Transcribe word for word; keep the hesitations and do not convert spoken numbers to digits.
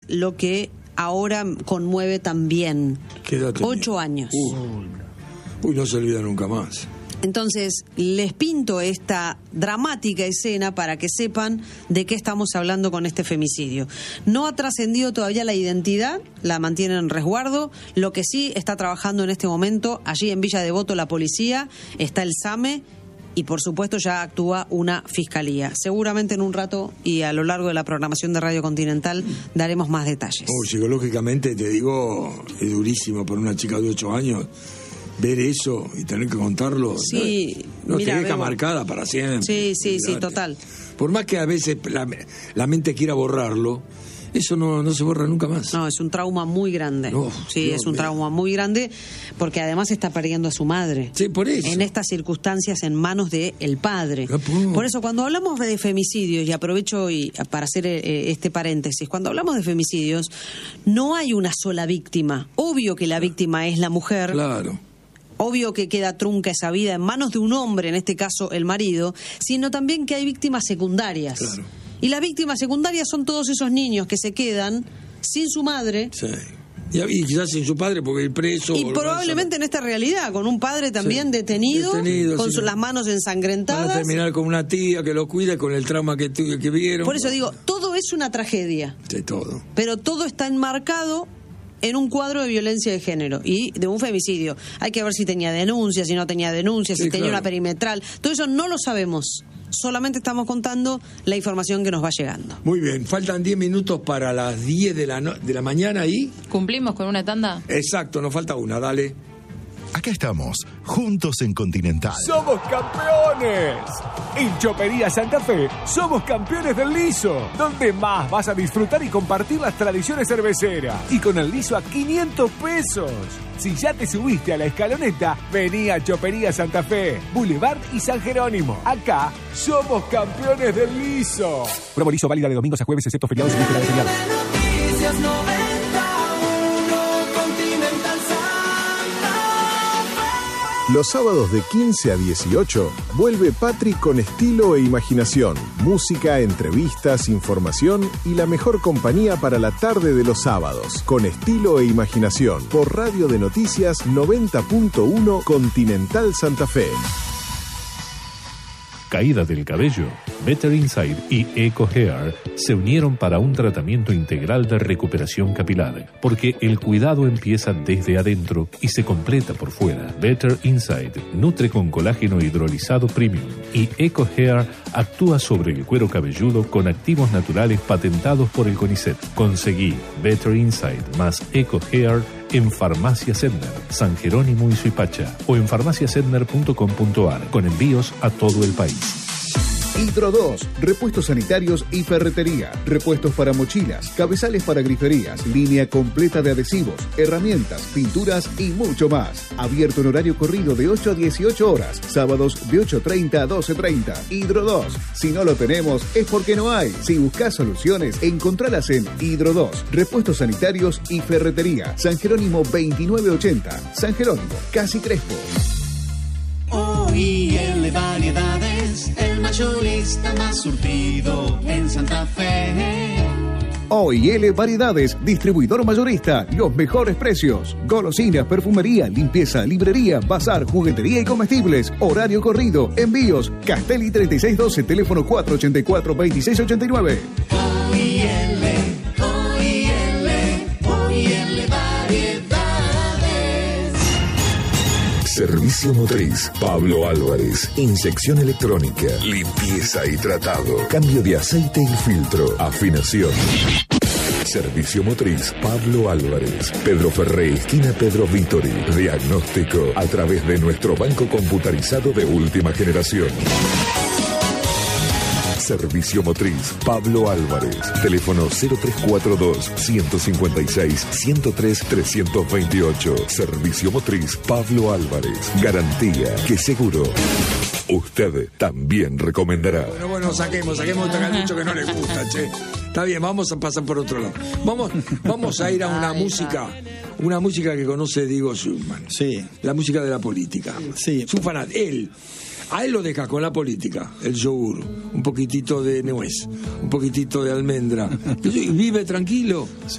lo que ahora conmueve también. ¿Qué edad tenía? Ocho años. Uh, uy, no se olvida nunca más. Entonces, les pinto esta dramática escena para que sepan de qué estamos hablando con este femicidio. No ha trascendido todavía la identidad, la mantienen en resguardo. Lo que sí está trabajando en este momento, allí en Villa Devoto, la policía, está el SAME y, por supuesto, ya actúa una fiscalía. Seguramente en un rato y a lo largo de la programación de Radio Continental daremos más detalles. Oh, psicológicamente, te digo, es durísimo para una chica de ocho años. Ver eso y tener que contarlo, sí, no, no mira, te deja Bebo. marcada para siempre. Sí, sí, sí, total. Por más que a veces la, la mente quiera borrarlo, eso no, no se borra nunca más. No, es un trauma muy grande. No, sí, Dios es un mío. trauma muy grande porque además está perdiendo a su madre. Sí, por eso. En estas circunstancias en manos de el padre. Ah, por... por eso cuando hablamos de femicidios, y aprovecho y para hacer eh, este paréntesis, cuando hablamos de femicidios, no hay una sola víctima. Obvio que la víctima es la mujer. Claro. Obvio que queda trunca esa vida en manos de un hombre, en este caso el marido, sino también que hay víctimas secundarias. Claro. Y las víctimas secundarias son todos esos niños que se quedan sin su madre. Sí. Y, y quizás sin su padre porque el preso... Y probablemente en esta realidad, con un padre también sí. detenido, detenido, con sí. su, las manos ensangrentadas. Van a terminar con una tía que lo cuida, con el trauma que, que vieron. Por eso digo, todo es una tragedia. Sí, todo. Pero todo está enmarcado en un cuadro de violencia de género y de un femicidio. Hay que ver si tenía denuncias, si no tenía denuncias, sí, si tenía claro. una perimetral. Todo eso no lo sabemos. Solamente estamos contando la información que nos va llegando. Muy bien, faltan diez minutos para las diez de la, no- de la mañana y... ¿Cumplimos con una tanda? Exacto, nos falta una, dale. Acá estamos, juntos en Continental. ¡Somos campeones! En Chopería Santa Fe, somos campeones del liso, donde más vas a disfrutar y compartir las tradiciones cerveceras. Y con el liso a quinientos pesos. Si ya te subiste a la escaloneta, vení a Chopería Santa Fe, Boulevard y San Jerónimo. Acá, somos campeones del liso. Promo liso válida de domingos a jueves, excepto feriados y vísperas de feriados. Los sábados de quince a dieciocho vuelve Patri con estilo e imaginación, música, entrevistas, información y la mejor compañía para la tarde de los sábados. Con estilo e imaginación por Radio de Noticias noventa punto uno Continental Santa Fe. Caída del cabello, Better Inside y Eco Hair se unieron para un tratamiento integral de recuperación capilar, porque el cuidado empieza desde adentro y se completa por fuera. Better Inside nutre con colágeno hidrolizado premium y Eco Hair actúa sobre el cuero cabelludo con activos naturales patentados por el CONICET. Conseguí Better Inside más Eco Hair en Farmacia Sedner, San Jerónimo y Suipacha o en farmacia sedner punto com punto ar con envíos a todo el país. Hidro dos, repuestos sanitarios y ferretería, repuestos para mochilas, cabezales para griferías, línea completa de adhesivos, herramientas, pinturas y mucho más. Abierto en horario corrido de ocho a dieciocho horas, sábados de ocho treinta a doce treinta. Hidro dos, si no lo tenemos es porque no hay. Si buscas soluciones, encontralas en Hidro dos, repuestos sanitarios y ferretería. San Jerónimo veintinueve ochenta, San Jerónimo, Casi Crespo. O I L Variedades, el mayorista más surtido en Santa Fe. O I L Variedades, distribuidor mayorista, los mejores precios. Golosinas, perfumería, limpieza, librería, bazar, juguetería y comestibles. Horario corrido, envíos. Castelli treinta y seis doce, teléfono cuatro ochenta y cuatro, veintiséis ochenta y nueve. O I L, O I L, O I L Variedades. Servicio motriz, Pablo Álvarez. Inyección electrónica, limpieza y tratado. Cambio de aceite y filtro. Afinación. Servicio motriz, Pablo Álvarez. Pedro Ferré, esquina Pedro Vítori. Diagnóstico a través de nuestro banco computarizado de última generación. Servicio motriz, Pablo Álvarez. Teléfono cero tres cuatro dos, uno cinco seis, uno cero tres, tres dos ocho. Servicio motriz, Pablo Álvarez. Garantía que seguro usted también recomendará. Bueno, bueno, saquemos, saquemos este cartucho que no le gusta, che. Está bien, vamos a pasar por otro lado. Vamos, vamos a ir a una música, una música que conoce Diego Schulman. Sí. La música de la política. Sí. Su fanático, él. A él lo deja con la política, el yogur, un poquitito de nuez, un poquitito de almendra. Vive tranquilo.